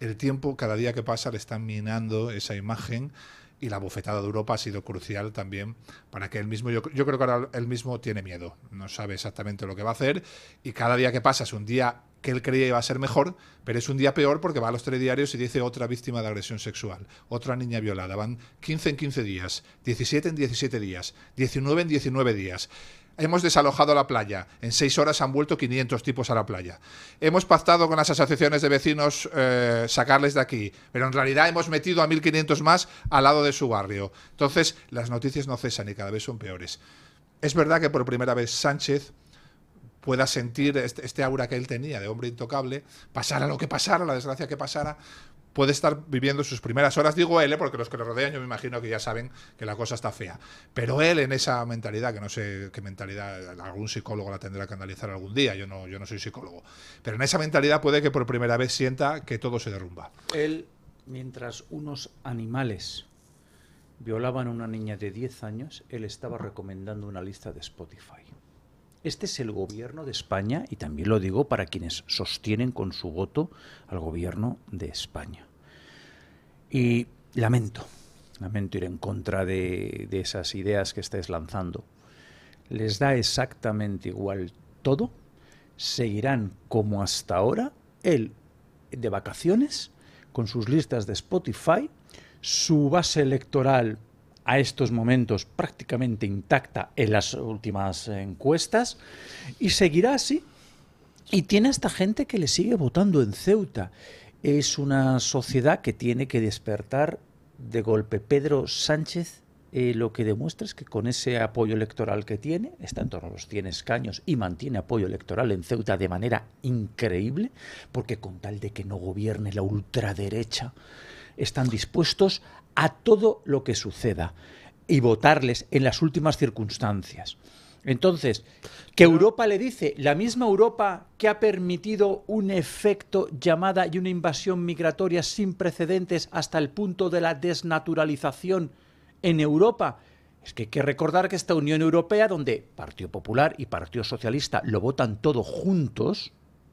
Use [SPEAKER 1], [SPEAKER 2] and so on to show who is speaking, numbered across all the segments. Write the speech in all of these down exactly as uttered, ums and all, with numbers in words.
[SPEAKER 1] el tiempo, cada día que pasa, le están minando esa imagen, y la bofetada de Europa ha sido crucial también para que él mismo, yo, yo creo que ahora él mismo tiene miedo, no sabe exactamente lo que va a hacer, y cada día que pasa es un día que él creía iba a ser mejor, pero es un día peor porque va a los telediarios y dice otra víctima de agresión sexual, otra niña violada. Van quince en quince días, diecisiete en diecisiete días, diecinueve en diecinueve días. Hemos desalojado la playa. En seis horas han vuelto quinientos tipos a la playa. Hemos pactado con las asociaciones de vecinos eh, sacarles de aquí, pero en realidad hemos metido a mil quinientos más al lado de su barrio. Entonces, las noticias no cesan y cada vez son peores. Es verdad que por primera vez Sánchez pueda sentir este, este aura que él tenía de hombre intocable, pasara lo que pasara, la desgracia que pasara, puede estar viviendo sus primeras horas, digo él, ¿eh? Porque los que le rodean yo me imagino que ya saben que la cosa está fea, pero él en esa mentalidad, que no sé qué mentalidad, algún psicólogo la tendrá que analizar algún día, yo no, yo no soy psicólogo, pero en esa mentalidad puede que por primera vez sienta que todo se derrumba.
[SPEAKER 2] Él, mientras unos animales violaban a una niña de diez años, él estaba recomendando una lista de Spotify. Este es el gobierno de España, y también lo digo para quienes sostienen con su voto al gobierno de España. Y lamento, lamento ir en contra de, de esas ideas que estáis lanzando. Les da exactamente igual todo, seguirán como hasta ahora, él de vacaciones, con sus listas de Spotify, su base electoral a estos momentos prácticamente intacta en las últimas encuestas, y seguirá así. Y tiene hasta gente que le sigue votando en Ceuta. Es una sociedad que tiene que despertar de golpe. Pedro Sánchez eh, lo que demuestra es que con ese apoyo electoral que tiene, está en torno a los cien escaños y mantiene apoyo electoral en Ceuta de manera increíble, porque con tal de que no gobierne la ultraderecha, están dispuestos a todo lo que suceda y votarles en las últimas circunstancias. Entonces, que Europa le dice, la misma Europa que ha permitido un efecto llamada y una invasión migratoria sin precedentes hasta el punto de la desnaturalización en Europa. Es que hay que recordar que esta Unión Europea, donde Partido Popular y Partido Socialista lo votan todo juntos,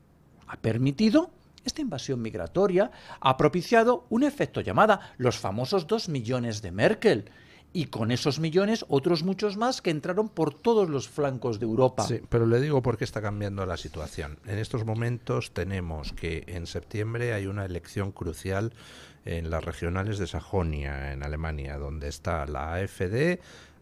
[SPEAKER 2] ha permitido esta invasión migratoria, ha propiciado un efecto llamada, los famosos dos millones de Merkel, y con esos millones otros muchos más que entraron por todos los flancos de Europa.
[SPEAKER 3] Sí, pero le digo por qué está cambiando la situación. En estos momentos tenemos que en septiembre hay una elección crucial en las regionales de Sajonia, en Alemania, donde está la AfD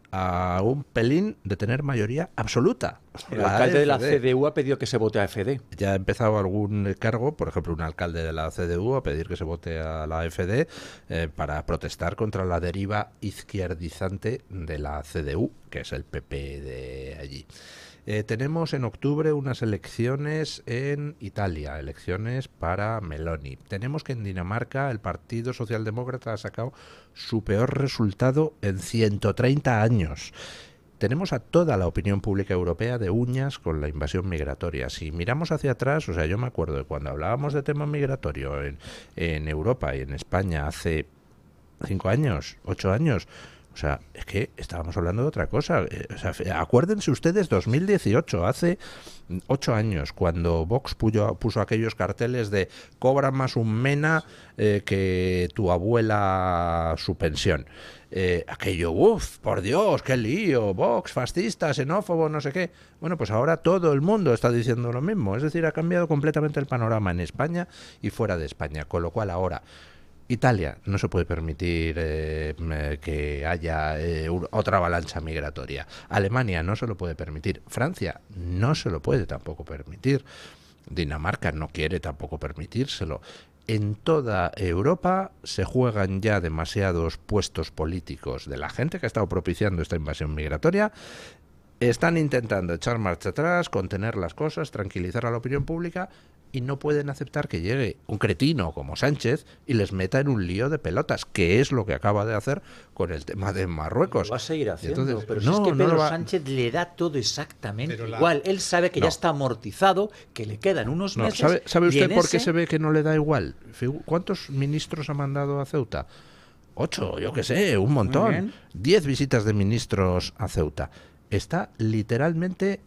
[SPEAKER 3] a un pelín de tener mayoría absoluta.
[SPEAKER 2] El la alcalde A F D de la C D U ha pedido que se vote a AfD.
[SPEAKER 3] Ya ha empezado algún cargo, por ejemplo, un alcalde de la C D U a pedir que se vote a la AfD eh, para protestar contra la deriva izquierdizante de la C D U, que es el P P de allí. Eh, tenemos en octubre unas elecciones en Italia, elecciones para Meloni. Tenemos que en Dinamarca el Partido Socialdemócrata ha sacado su peor resultado en ciento treinta años. Tenemos a toda la opinión pública europea de uñas con la invasión migratoria. Si miramos hacia atrás, o sea, yo me acuerdo de cuando hablábamos de tema migratorio en, en Europa y en España hace cinco años, ocho años, o sea, es que estábamos hablando de otra cosa. O sea, acuérdense ustedes, dos mil dieciocho, hace ocho años, cuando Vox puso, puso aquellos carteles de cobra más un mena eh, que tu abuela su pensión. Eh, aquello, uff, por Dios, qué lío, Vox, fascista, xenófobo, no sé qué. Bueno, pues ahora todo el mundo está diciendo lo mismo. Es decir, ha cambiado completamente el panorama en España y fuera de España. Con lo cual ahora Italia no se puede permitir eh, que haya eh, otra avalancha migratoria. Alemania no se lo puede permitir. Francia no se lo puede tampoco permitir. Dinamarca no quiere tampoco permitírselo. En toda Europa se juegan ya demasiados puestos políticos de la gente que ha estado propiciando esta invasión migratoria. Están intentando echar marcha atrás, contener las cosas, tranquilizar a la opinión pública, y no pueden aceptar que llegue un cretino como Sánchez y les meta en un lío de pelotas, que es lo que acaba de hacer con el tema de Marruecos.
[SPEAKER 2] Lo va a seguir haciendo,
[SPEAKER 3] entonces,
[SPEAKER 2] pero
[SPEAKER 3] no,
[SPEAKER 2] si es que
[SPEAKER 3] no
[SPEAKER 2] Pedro
[SPEAKER 3] va...
[SPEAKER 2] Sánchez le da todo exactamente
[SPEAKER 1] Pero la...
[SPEAKER 2] igual. Él sabe que
[SPEAKER 3] no.
[SPEAKER 2] ya está amortizado, que le quedan unos
[SPEAKER 3] no,
[SPEAKER 2] meses.
[SPEAKER 3] ¿Sabe, sabe usted por
[SPEAKER 2] ese...
[SPEAKER 3] qué se ve que no le da igual? ¿Cuántos ministros ha mandado a Ceuta? Ocho, yo qué sé, un montón. Diez visitas de ministros a Ceuta. Está literalmente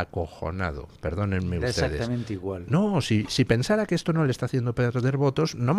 [SPEAKER 3] acojonado, perdónenme
[SPEAKER 2] da
[SPEAKER 3] ustedes.
[SPEAKER 2] Exactamente igual.
[SPEAKER 3] No, si, si pensara que esto no le está haciendo perder votos, no